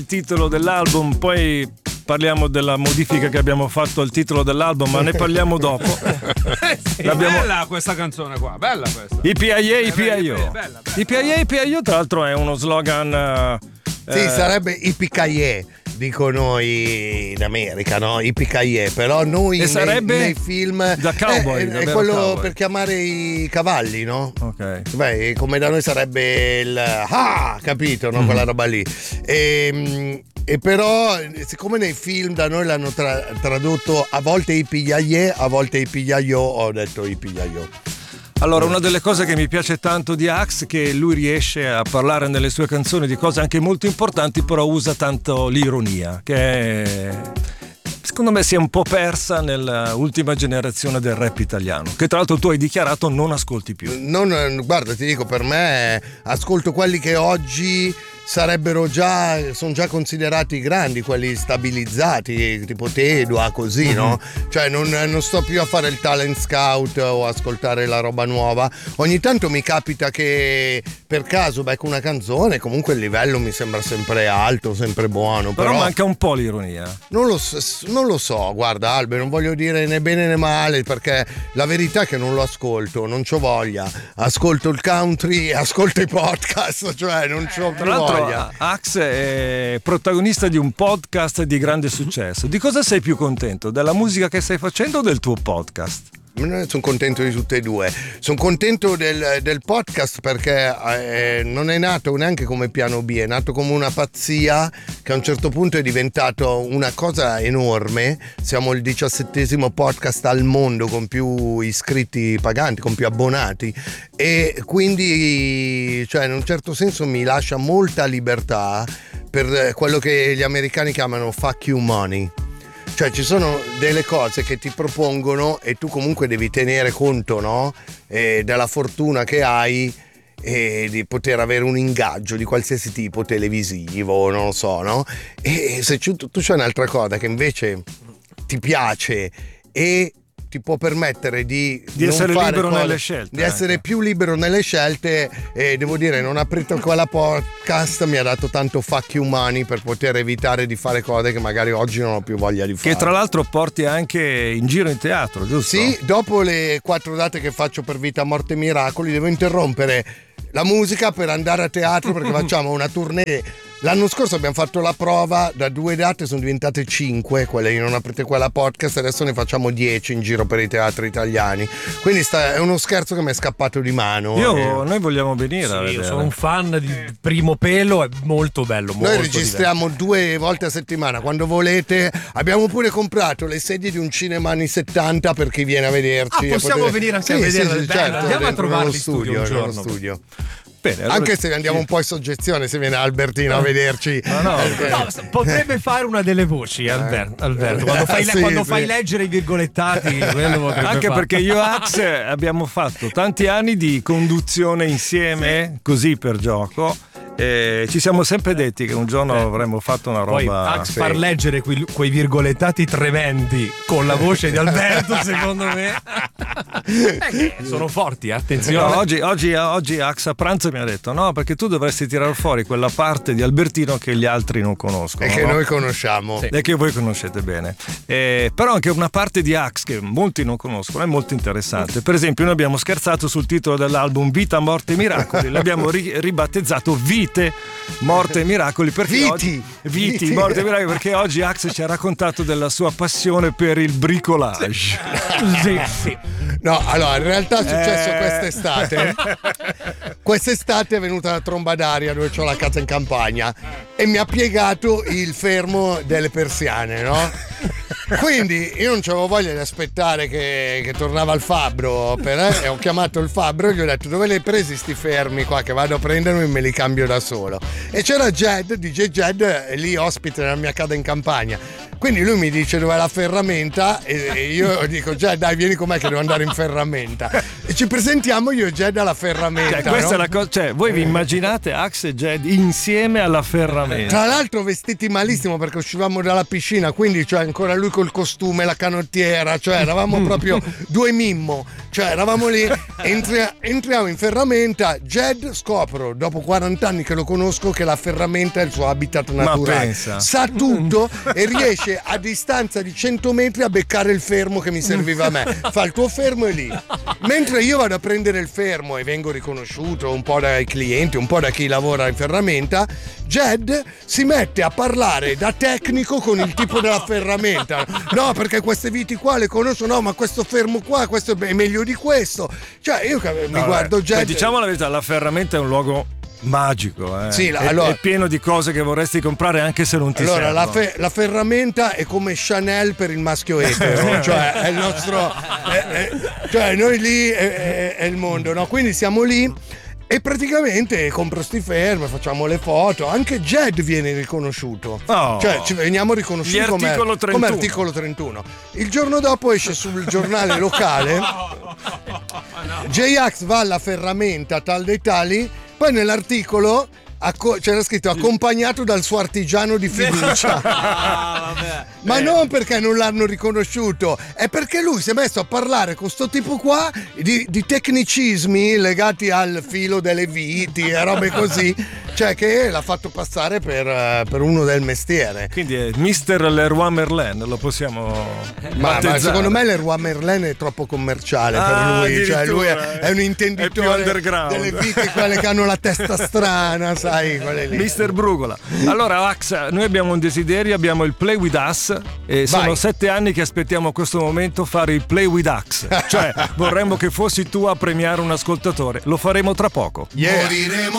il titolo dell'album, poi parliamo della modifica che abbiamo fatto al titolo dell'album, ma ne parliamo dopo. Sì, bella questa canzone qua, bella questa. IPIO. IPIO tra l'altro è uno slogan. Sì, sarebbe Yippee-ki-yay, dicono in America, no? Yippee-ki-yay, però noi sarebbe nei film da cowboy, è quello cowboy. Per chiamare i cavalli, no? Ok. Beh, come da noi sarebbe il capito, no? Quella roba lì. E però, siccome nei film da noi l'hanno tradotto a volte Yippee-ki-yay, a volte Yippee-ki-yo, ho detto Yippee-ki-yo. Allora, una delle cose che mi piace tanto di Axe è che lui riesce a parlare nelle sue canzoni di cose anche molto importanti, però usa tanto l'ironia, che secondo me si è un po' persa nell'ultima generazione del rap italiano, che tra l'altro tu hai dichiarato non ascolti più. Guarda, ti dico, per me ascolto quelli che oggi sono già considerati grandi, quelli stabilizzati, tipo Tedua, così, no? Cioè non sto più a fare il talent scout o ascoltare la roba nuova. Ogni tanto mi capita che per caso becco una canzone, comunque il livello mi sembra sempre alto, sempre buono. Però manca un po' l'ironia. Non lo so, guarda Albe, non voglio dire né bene né male, perché la verità è che non lo ascolto, non c'ho voglia. Ascolto il country, ascolto i podcast, cioè non c'ho più voglia. Axe è protagonista di un podcast di grande successo. Di cosa sei più contento? Della musica che stai facendo o del tuo podcast? Sono contento di tutte e due. Sono contento del podcast perché non è nato neanche come piano B, è nato come una pazzia che a un certo punto è diventato una cosa enorme. Siamo il 17° podcast al mondo con più iscritti paganti, con più abbonati, e quindi, cioè, in un certo senso mi lascia molta libertà per quello che gli americani chiamano fuck you money. Cioè ci sono delle cose che ti propongono e tu comunque devi tenere conto, no? Della fortuna che hai e di poter avere un ingaggio di qualsiasi tipo, televisivo, non lo so, no? E se tu c'è un'altra cosa che invece ti piace e ti può permettere di essere libero nelle scelte, di essere più libero nelle scelte, e devo dire, non aprito quella podcast mi ha dato tanto fuck you money per poter evitare di fare cose che magari oggi non ho più voglia di fare. Che tra l'altro porti anche in giro in teatro, giusto? Sì, dopo le 4 date che faccio per Vita, Morte e Miracoli devo interrompere la musica per andare a teatro perché facciamo una tournée. L'anno scorso abbiamo fatto la prova, da 2 date sono diventate 5, quelle di Non aprite quella podcast, adesso ne facciamo 10 in giro per i teatri italiani. Quindi è uno scherzo che mi è scappato di mano. Noi vogliamo venire a vedere. Io sono un fan di Primo Pelo, è molto bello. Noi registriamo 2 volte a settimana, quando volete. Abbiamo pure comprato le sedie di un cinema anni 70 per chi viene a vederci. Possiamo venire anche a vederle. Sì, certo, andiamo a trovarli in studio un giorno. Bene, allora, anche se andiamo un po' in soggezione se viene Albertino a vederci. No, potrebbe fare una delle voci, Alberto. Quando fai leggere i virgolettati, anche perché io e Axe abbiamo fatto tanti anni di conduzione insieme, così per gioco. E ci siamo sempre detti che un giorno avremmo fatto una roba. Poi Axe far leggere quei virgolettati tremendi con la voce di Alberto, secondo me sono forti, attenzione. No, oggi Axe a pranzo mi ha detto no, perché tu dovresti tirare fuori quella parte di Albertino che gli altri non conoscono e che noi conosciamo, sì. E che voi conoscete bene, però anche una parte di Axe che molti non conoscono è molto interessante. Per esempio noi abbiamo scherzato sul titolo dell'album Vita, Morte e Miracoli, l'abbiamo ribattezzato Vite, Morte e Miracoli perché Viti, Morte e Miracoli, perché oggi Axe ci ha raccontato della sua passione per il bricolage. Sì. No, allora in realtà è successo quest'estate è venuta la tromba d'aria dove c'ho la casa in campagna e mi ha piegato il fermo delle persiane, no? Quindi io non c'avevo voglia di aspettare che tornava il fabbro e ho chiamato il fabbro e gli ho detto: dove li hai presi sti fermi qua che vado a prendermi e me li cambio da solo. E c'era DJ Jed lì ospite nella mia casa in campagna, quindi lui mi dice dov'è la ferramenta e io dico: Jed, dai, vieni con me che devo andare in ferramenta, e ci presentiamo io e Jed alla ferramenta, questa no? è la cosa, cioè voi vi immaginate Axe e Jed insieme alla ferramenta, tra l'altro vestiti malissimo perché uscivamo dalla piscina, quindi cioè ancora lui col costume, la canottiera, cioè eravamo proprio 2 mimmo. Cioè eravamo lì, entriamo in ferramenta, Jed scopro dopo 40 anni che lo conosco che la ferramenta è il suo habitat naturale, sa tutto e riesce a distanza di 100 metri a beccare il fermo che mi serviva a me. Fa il tuo fermo è lì, mentre io vado a prendere il fermo e vengo riconosciuto un po' dai clienti, un po' da chi lavora in ferramenta. Jed si mette a parlare da tecnico con il tipo della ferramenta. No, perché queste viti qua le conosco, no, ma questo fermo qua, questo è meglio di questo. Cioè io mi guardo Jed. Diciamo la verità, la ferramenta è un luogo magico, Sì, è pieno di cose che vorresti comprare anche se non ti servono. La ferramenta è come Chanel per il maschio etero, cioè è il nostro cioè noi lì è il mondo, no? Quindi siamo lì e praticamente compro sti fermi, facciamo le foto, anche Jed viene riconosciuto, cioè ci veniamo riconosciuti come articolo 31. Il giorno dopo esce sul giornale locale J-Ax va alla ferramenta tal dei tali, poi nell'articolo c'era scritto accompagnato dal suo artigiano di fiducia. Ma non perché non l'hanno riconosciuto, è perché lui si è messo a parlare con sto tipo qua di tecnicismi legati al filo delle viti e robe così, cioè che l'ha fatto passare per uno del mestiere. Quindi è Mr. Leroy Merlin, lo possiamo ma secondo me Leroy Merlin è troppo commerciale per lui, cioè lui è un intenditore delle viti, quelle che hanno la testa strana, sai, quelle lì. Mr. Brugola. Allora Ax, noi abbiamo un desiderio, abbiamo il Play with Us e sono 7 anni che aspettiamo questo momento, fare il Play with Ax, cioè vorremmo che fossi tu a premiare un ascoltatore, lo faremo tra poco. Moriremo